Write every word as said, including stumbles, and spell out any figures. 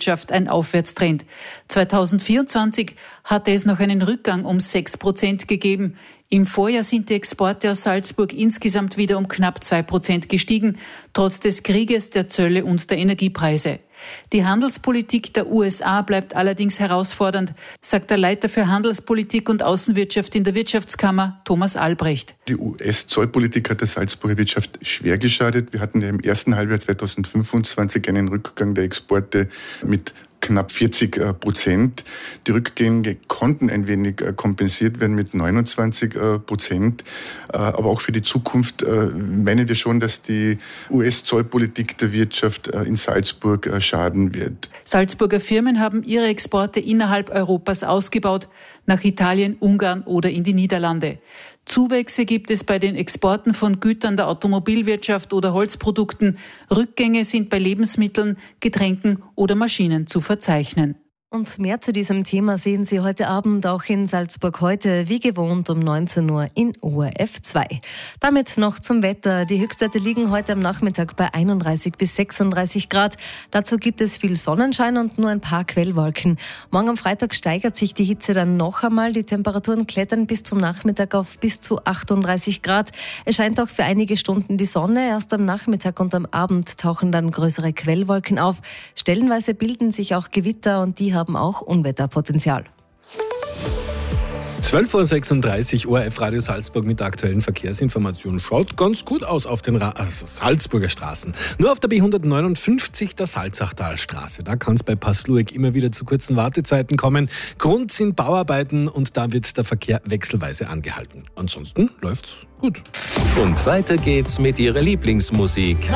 Wirtschaft ein Aufwärtstrend. zweitausendvierundzwanzig hatte es noch einen Rückgang um sechs Prozent gegeben. Im Vorjahr sind die Exporte aus Salzburg insgesamt wieder um knapp zwei Prozent gestiegen, trotz des Krieges, der Zölle und der Energiepreise. Die Handelspolitik der U S A bleibt allerdings herausfordernd, sagt der Leiter für Handelspolitik und Außenwirtschaft in der Wirtschaftskammer, Thomas Albrecht. Die U S-Zollpolitik hat der Salzburger Wirtschaft schwer geschadet. Wir hatten ja im ersten Halbjahr zweitausendfünfundzwanzig einen Rückgang der Exporte mit knapp vierzig Prozent. Die Rückgänge konnten ein wenig kompensiert werden mit neunundzwanzig Prozent. Aber auch für die Zukunft meinen wir schon, dass die U S-Zollpolitik der Wirtschaft in Salzburg schaden wird. Salzburger Firmen haben ihre Exporte innerhalb Europas ausgebaut, nach Italien, Ungarn oder in die Niederlande. Zuwächse gibt es bei den Exporten von Gütern der Automobilwirtschaft oder Holzprodukten. Rückgänge sind bei Lebensmitteln, Getränken oder Maschinen zu verzeichnen. Und mehr zu diesem Thema sehen Sie heute Abend auch in Salzburg heute, wie gewohnt um neunzehn Uhr in O R F zwei. Damit noch zum Wetter. Die Höchstwerte liegen heute am Nachmittag bei einunddreißig bis sechsunddreißig Grad. Dazu gibt es viel Sonnenschein und nur ein paar Quellwolken. Morgen am Freitag steigert sich die Hitze dann noch einmal. Die Temperaturen klettern bis zum Nachmittag auf bis zu achtunddreißig Grad. Es scheint auch für einige Stunden die Sonne. Erst am Nachmittag und am Abend tauchen dann größere Quellwolken auf. Stellenweise bilden sich auch Gewitter und die haben auch Unwetterpotenzial. zwölf Uhr sechsunddreißig, O R F Radio Salzburg mit der aktuellen Verkehrsinformation. Schaut ganz gut aus auf den Ra- also Salzburger Straßen. Nur auf der B hundertneunundfünfzig, der Salzachtalstraße. Da kann es bei Passlueck immer wieder zu kurzen Wartezeiten kommen. Grund sind Bauarbeiten und da wird der Verkehr wechselweise angehalten. Ansonsten läuft's gut. Und weiter geht's mit Ihrer Lieblingsmusik.